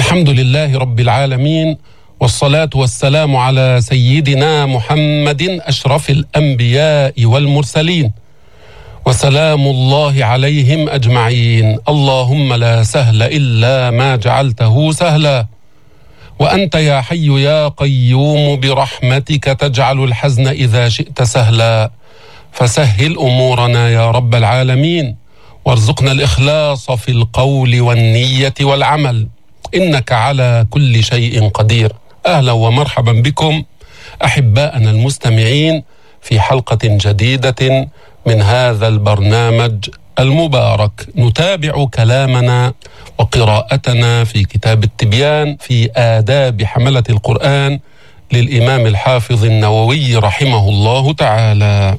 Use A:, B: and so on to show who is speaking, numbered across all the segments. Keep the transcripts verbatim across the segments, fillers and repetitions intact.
A: الحمد لله رب العالمين، والصلاة والسلام على سيدنا محمد أشرف الأنبياء والمرسلين، وسلام الله عليهم أجمعين. اللهم لا سهل إلا ما جعلته سهلا، وأنت يا حي يا قيوم برحمتك تجعل الحزن إذا شئت سهلا، فسهل أمورنا يا رب العالمين، وارزقنا الإخلاص في القول والنية والعمل، إنك على كل شيء قدير. أهلا ومرحبا بكم أحباءنا المستمعين في حلقة جديدة من هذا البرنامج المبارك. نتابع كلامنا وقراءتنا في كتاب التبيان في آداب حملة القرآن للإمام الحافظ النووي رحمه الله تعالى.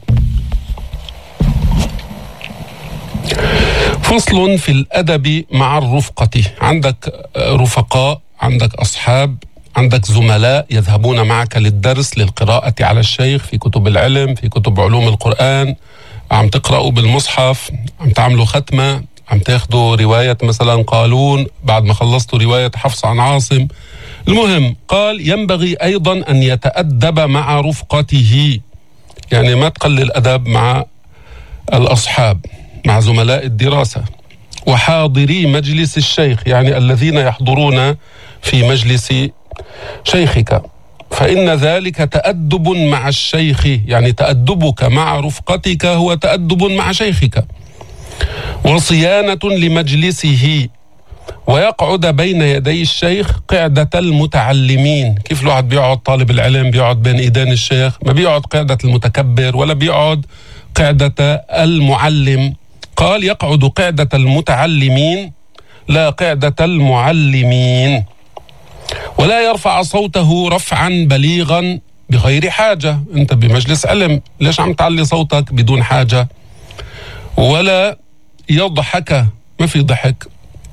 A: فصل في الأدب مع الرفقة. عندك رفقاء، عندك أصحاب، عندك زملاء يذهبون معك للدرس للقراءة على الشيخ في كتب العلم، في كتب علوم القرآن، عم تقرأوا بالمصحف، عم تعملوا ختمة، عم تاخدوا رواية مثلا قالون بعد ما خلصتوا رواية حفص عن عاصم. المهم قال ينبغي أيضا أن يتأدب مع رفقته، يعني ما تقلل أدب مع الأصحاب، مع زملاء الدراسة، وحاضري مجلس الشيخ، يعني الذين يحضرون في مجلس شيخك، فإن ذلك تأدب مع الشيخ، يعني تأدبك مع رفقتك هو تأدب مع شيخك، وصيانة لمجلسه، ويقعد بين يدي الشيخ قعدة المتعلمين. كيف الواحد بيقعد طالب العلم بيقعد بين إيدين الشيخ؟ ما بيقعد قعدة المتكبر ولا بيقعد قعدة المعلم. قال يقعد قعدة المتعلمين لا قعدة المعلمين، ولا يرفع صوته رفعا بليغا بغير حاجة. انت بمجلس علم، ليش عم تعلي صوتك بدون حاجة؟ ولا يضحك، ما في ضحك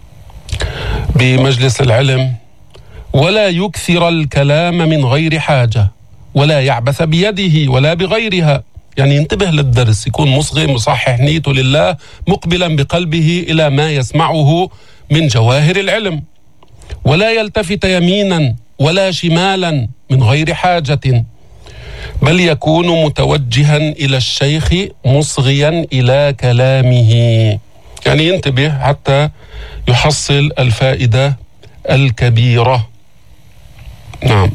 A: بمجلس العلم، ولا يكثر الكلام من غير حاجة، ولا يعبث بيده ولا بغيرها، يعني ينتبه للدرس، يكون مصغي مصحح نيته لله، مقبلا بقلبه إلى ما يسمعه من جواهر العلم، ولا يلتفت يمينا ولا شمالا من غير حاجة، بل يكون متوجها إلى الشيخ مصغيا إلى كلامه، يعني ينتبه حتى يحصل الفائدة الكبيرة. نعم.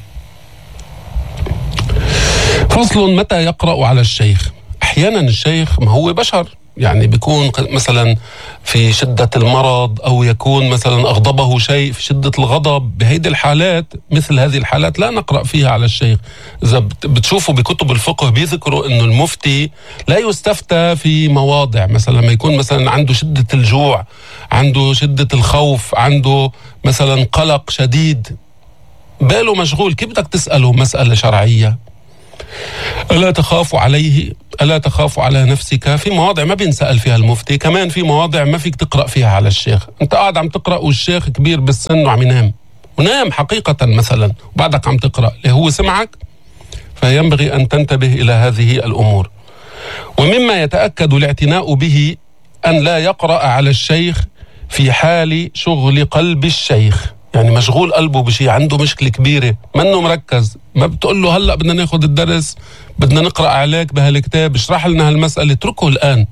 A: فصل متى يقرأ على الشيخ. أحيانا الشيخ ما هو بشر، يعني بيكون مثلا في شدة المرض، أو يكون مثلا أغضبه شيء في شدة الغضب. بهيدي الحالات، مثل هذه الحالات لا نقرأ فيها على الشيخ. إذا بتشوفوا بكتب الفقه بيذكروا أنه المفتي لا يستفتى في مواضع، مثلا ما يكون مثلا عنده شدة الجوع، عنده شدة الخوف، عنده مثلا قلق شديد، باله مشغول، كيف بدك تسأله مسألة شرعية؟ ألا تخاف عليه؟ ألا تخاف على نفسك؟ في مواضع ما بينسأل فيها المفتي، كمان في مواضع ما فيك تقرأ فيها على الشيخ. أنت قاعد عم تقرأ والشيخ كبير بالسن وعم ينام، ونام حقيقة مثلا، وبعدك عم تقرأ، هو سمعك؟ فينبغي أن تنتبه إلى هذه الأمور. ومما يتأكد الاعتناء به أن لا يقرأ على الشيخ في حال شغل قلب الشيخ، يعني مشغول قلبه بشيء، عنده مشكلة كبيرة، منه مركز، ما بتقول له هلأ بدنا ناخد الدرس، بدنا نقرأ عليك بهالكتاب، اشرح لنا هالمسألة، اتركه الآن.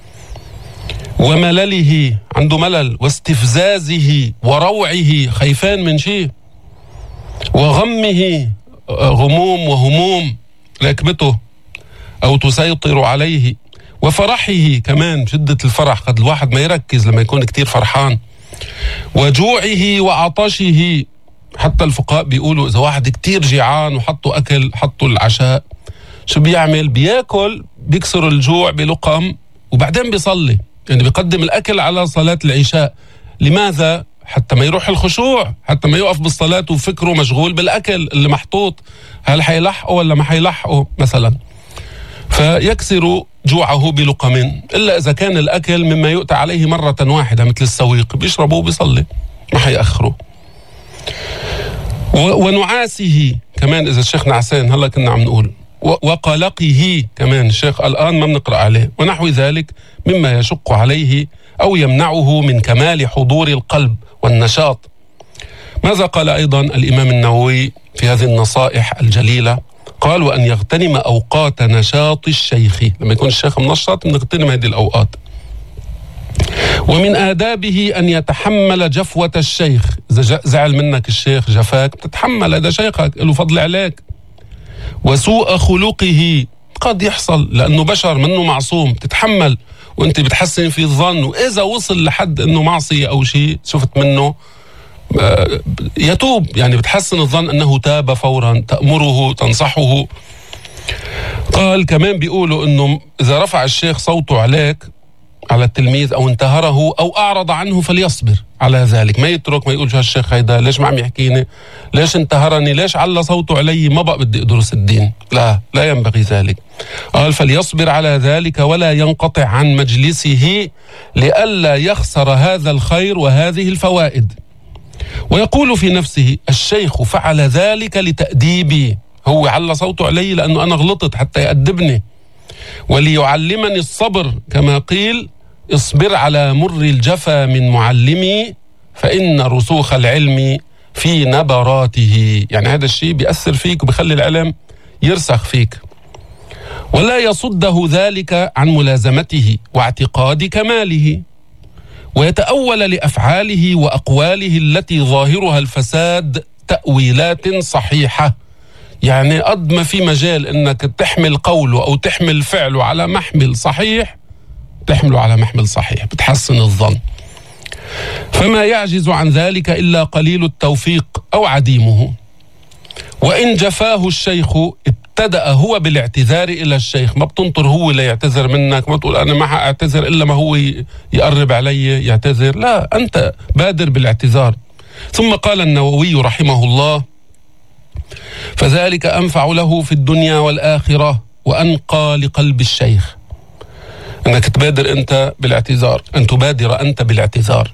A: وملله، عنده ملل، واستفزازه وروعه، خيفان من شيء، وغمه، غموم وهموم راكبته أو تسيطر عليه، وفرحه، كمان شدة الفرح، قد الواحد ما يركز لما يكون كتير فرحان، وجوعه وعطشه. حتى الفقهاء بيقولوا إذا واحد كتير جيعان وحطوا أكل، حطوا العشاء، شو بيعمل؟ بياكل، بيكسر الجوع بلقم، وبعدين بيصلي، يعني بيقدم الأكل على صلاة العشاء. لماذا؟ حتى ما يروح الخشوع، حتى ما يقف بالصلاة وفكره مشغول بالأكل اللي محطوط، هل حيلحقه ولا ما حيلحقه مثلا، فيكسر جوعه بلقم، إلا إذا كان الأكل مما يؤتى عليه مرة واحدة مثل السويق، بيشربه بيصلي، ما حيأخره. ونعاسه كمان، إذا الشيخ نعسان، هلا كنا عم نقول، وقلقه كمان، الشيخ الآن ما بنقرأ عليه، ونحو ذلك مما يشق عليه أو يمنعه من كمال حضور القلب والنشاط. ماذا قال أيضا الإمام النووي في هذه النصائح الجليلة؟ قال: وأن يغتنم أوقات نشاط الشيخ. لما يكون الشيخ منشط نغتنم هذه الأوقات. ومن آدابه أن يتحمل جفوة الشيخ. إذا زعل منك الشيخ جفاك تتحمل، هذا شيخك له فضل عليك. وسوء خلقه قد يحصل لأنه بشر منه معصوم، تتحمل وانت بتحسن في الظن. وإذا وصل لحد أنه معصية أو شيء شفت منه يتوب، يعني بتحسن الظن أنه تاب فورا، تأمره تنصحه. قال كمان بيقولوا أنه إذا رفع الشيخ صوته عليك على التلميذ أو انتهره أو أعرض عنه فليصبر على ذلك، ما يترك، ما يقولش هالشيخ هيدا ليش ما عم يحكيني، ليش انتهرني، ليش على صوته علي، ما بقى بدي أدرس الدين. لا لا ينبغي ذلك. قال فليصبر على ذلك ولا ينقطع عن مجلسه لئلا يخسر هذا الخير وهذه الفوائد. ويقول في نفسه: الشيخ فعل ذلك لتأديبي، هو على صوته علي لأنه أنا غلطت حتى يأدبني، وليعلمني الصبر، كما قيل: اصبر على مر الجفا من معلمي فإن رسوخ العلم في نبراته. يعني هذا الشيء بيأثر فيك وبيخلي العلم يرسخ فيك. ولا يصده ذلك عن ملازمته واعتقاد كماله، ويتأول لأفعاله وأقواله التي ظاهرها الفساد تأويلات صحيحة. يعني قد ما في مجال انك تحمل قوله او تحمل فعله على محمل صحيح تحمله على محمل صحيح، بتحسن الظن. فما يعجز عن ذلك إلا قليل التوفيق أو عديمه. وإن جفاه الشيخ ابتدأ هو بالاعتذار إلى الشيخ، ما بتنطر هو ليعتذر منك، ما تقول أنا ما حأعتذر إلا ما هو يقرب علي يعتذر، لا، أنت بادر بالاعتذار. ثم قال النووي رحمه الله: فذلك أنفع له في الدنيا والآخرة وأنقى لقلب الشيخ. أنك تبادر أنت بالاعتذار، أن تبادر أنت بالاعتذار.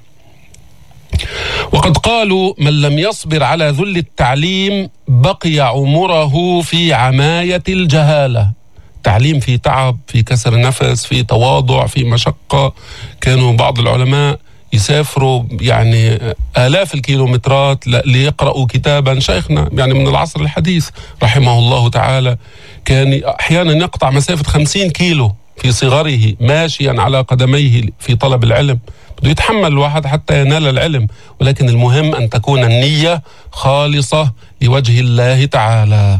A: وقد قالوا: من لم يصبر على ذل التعليم بقي عمره في عماية الجهالة. تعليم في تعب، في كسر نفس، في تواضع، في مشقة. كانوا بعض العلماء يسافروا يعني آلاف الكيلومترات ليقرأوا كتابا. شيخنا يعني من العصر الحديث رحمه الله تعالى كان أحيانا يقطع مسافة خمسين كيلو في صغره ماشيا على قدميه في طلب العلم. بده يتحمل الواحد حتى ينال العلم، ولكن المهم أن تكون النية خالصة لوجه الله تعالى.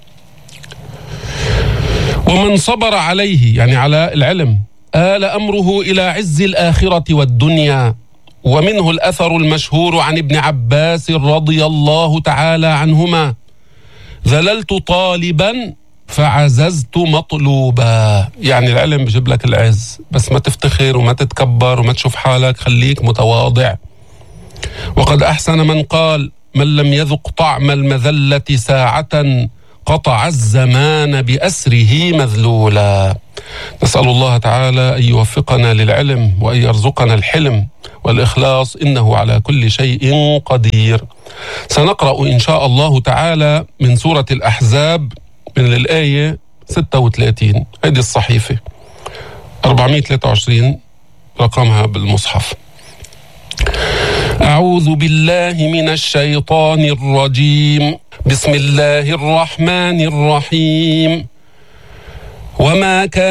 A: ومن صبر عليه يعني على العلم آل أمره إلى عز الآخرة والدنيا. ومنه الأثر المشهور عن ابن عباس رضي الله تعالى عنهما: ذللت طالبا فعززت مطلوبا. يعني العلم بيجيب لك العز، بس ما تفتخر وما تتكبر وما تشوف حالك، خليك متواضع. وقد أحسن من قال: من لم يذق طعم المذلة ساعة قطع الزمان بأسره مذلولا. نسأل الله تعالى أن يوفقنا للعلم وأن يرزقنا الحلم والإخلاص، إنه على كل شيء قدير. سنقرأ إن شاء الله تعالى من سورة الأحزاب من الآية ستة وثلاثين، هذه الصحيفة أربعمائة وثلاثة وعشرين رقمها بالمصحف. أعوذ بالله من الشيطان الرجيم. بسم الله الرحمن الرحيم. وما كان